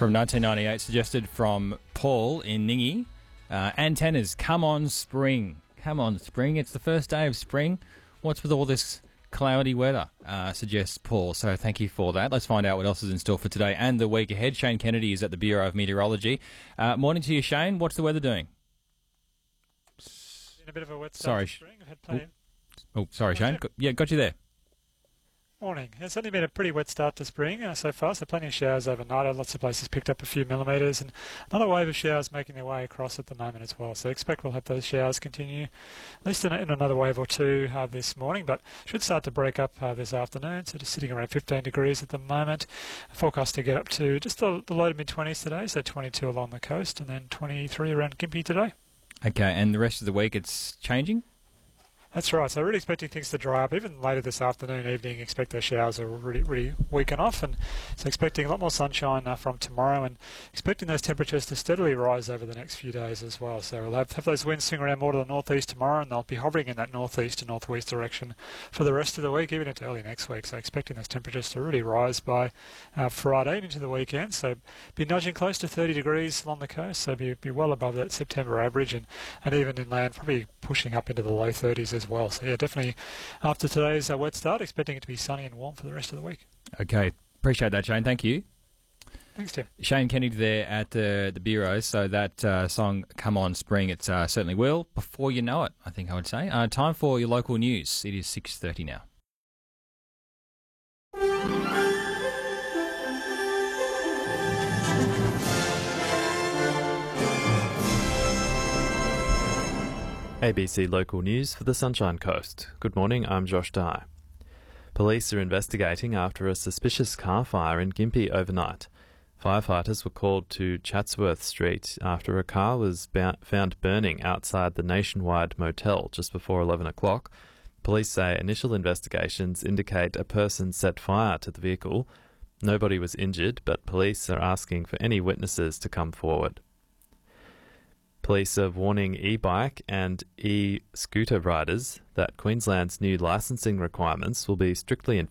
from 1998, suggested from Paul in Ningi. Antennas, come on spring. Come on spring. It's the first day of spring. What's with all this cloudy weather, suggests Paul. So thank you for that. Let's find out what else is in store for today and the week ahead. Shane Kennedy is at the Bureau of Meteorology. Morning to you, Shane. What's the weather doing? In a bit of a wet start to spring. I've had plenty. Sorry, Shane. Got you there. Morning. It's only been a pretty wet start to spring so far, so plenty of showers overnight. Lots of places picked up a few millimetres, and another wave of showers making their way across at the moment as well. So expect we'll have those showers continue, at least in another wave or two this morning, but should start to break up this afternoon. So just sitting around 15 degrees at the moment. Forecast to get up to just the low to mid-20s today, so 22 along the coast, and then 23 around Gympie today. Okay, and the rest of the week it's changing? That's right. So really expecting things to dry up. Even later this afternoon, evening, expect those showers are really weaken off. And so expecting a lot more sunshine from tomorrow, and expecting those temperatures to steadily rise over the next few days as well. So we'll have those winds swing around more to the northeast tomorrow, and they'll be hovering in that northeast to northwest direction for the rest of the week, even into early next week. So expecting those temperatures to really rise by Friday and into the weekend. So be nudging close to 30 degrees along the coast. So be well above that September average, and even inland probably pushing up into the low 30s as well. So yeah, definitely after today's wet start, expecting it to be sunny and warm for the rest of the week. Okay, appreciate that, Shane. Thank you. Thanks, Tim. Shane Kennedy there at the Bureau. So that song, Come On Spring, it certainly will. Before you know it, I think I would say. Time for your local news. It is 6:30 now. ABC Local News for the Sunshine Coast. Good morning, I'm Josh Dye. Police are investigating after a suspicious car fire in Gympie overnight. Firefighters were called to Chatsworth Street after a car was found burning outside the Nationwide Motel just before 11 o'clock. Police say initial investigations indicate a person set fire to the vehicle. Nobody was injured, but police are asking for any witnesses to come forward. Police are warning e-bike and e-scooter riders that Queensland's new licensing requirements will be strictly